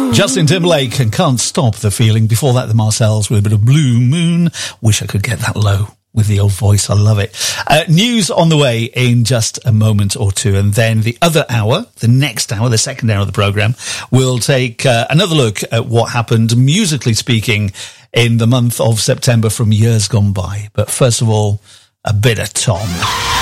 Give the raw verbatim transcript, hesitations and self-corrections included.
Justin Timberlake and Can't Stop the Feeling. Before that, the Marcells with a bit of Blue Moon. Wish I could get that low with the old voice. I love it. Uh, news on the way in just a moment or two. And then the other hour, the next hour, the second hour of the programme, we'll take uh, another look at what happened, musically speaking, in the month of September from years gone by. But first of all, a bit of Tom.